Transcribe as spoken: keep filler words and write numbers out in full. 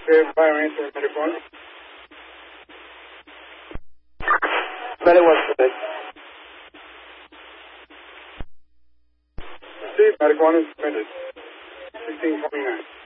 Okay, fire answer, medic one. Medic one submit. Steve, medic one is submitted. sixteen twenty-nine.